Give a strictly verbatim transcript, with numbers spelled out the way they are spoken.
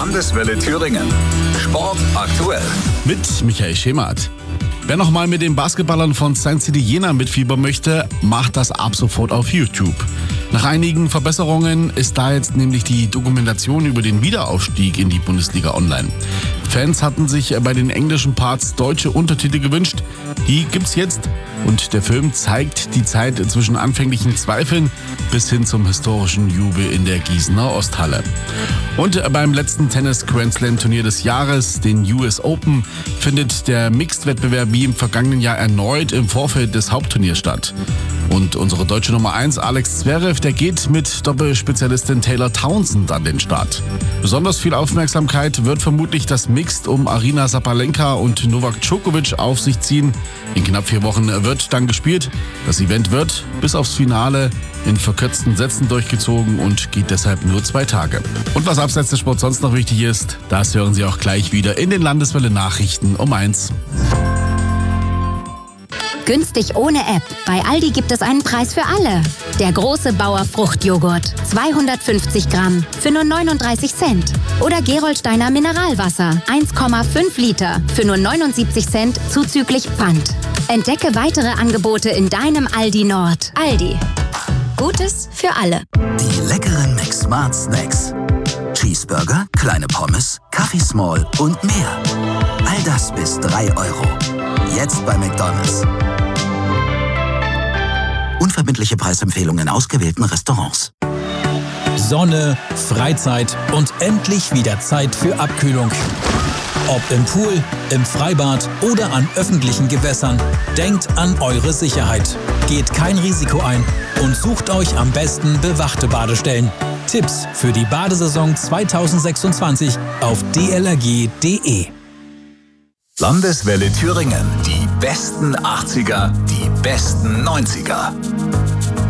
Landeswelle Thüringen. Sport aktuell. Mit Michael Schemert. Wer noch mal mit den Basketballern von Saint City Jena mitfiebern möchte, macht das ab sofort auf YouTube. Nach einigen Verbesserungen ist da jetzt nämlich die Dokumentation über den Wiederaufstieg in die Bundesliga online. Fans hatten sich bei den englischen Parts deutsche Untertitel gewünscht. Die gibt's jetzt und der Film zeigt die Zeit zwischen anfänglichen Zweifeln bis hin zum historischen Jubel in der Gießener Osthalle. Und beim letzten Tennis-Grand Slam-Turnier des Jahres, den U S Open, findet der Mixed-Wettbewerb wie im vergangenen Jahr erneut im Vorfeld des Hauptturniers statt. Und unsere deutsche Nummer eins, Alex Zverev, der geht mit Doppelspezialistin Taylor Townsend an den Start. Besonders viel Aufmerksamkeit wird vermutlich das Mixed um Aryna Sabalenka und Novak Djokovic auf sich ziehen. In knapp vier Wochen wird dann gespielt. Das Event wird bis aufs Finale in verkürzten Sätzen durchgezogen und geht deshalb nur zwei Tage. Und was abseits des Sports sonst noch wichtig ist, das hören Sie auch gleich wieder in den Landeswelle Nachrichten um eins. Günstig ohne App. Bei Aldi gibt es einen Preis für alle. Der große Bauer Fruchtjoghurt. zweihundertfünfzig Gramm für nur neununddreißig Cent. Oder Gerolsteiner Mineralwasser. eins Komma fünf Liter für nur neunundsiebzig Cent zuzüglich Pfand. Entdecke weitere Angebote in deinem Aldi Nord. Aldi. Gutes für alle. Die leckeren McSmart Snacks. Cheeseburger, kleine Pommes, Kaffee Small und mehr. All das bis drei Euro. Jetzt bei McDonald's. Unverbindliche Preisempfehlungen in ausgewählten Restaurants. Sonne, Freizeit und endlich wieder Zeit für Abkühlung. Ob im Pool, im Freibad oder an öffentlichen Gewässern, denkt an eure Sicherheit. Geht kein Risiko ein und sucht euch am besten bewachte Badestellen. Tipps für die Badesaison zweitausendsechsundzwanzig auf d l r g punkt d e. Landeswelle Thüringen. Die besten achtziger, die besten neunziger.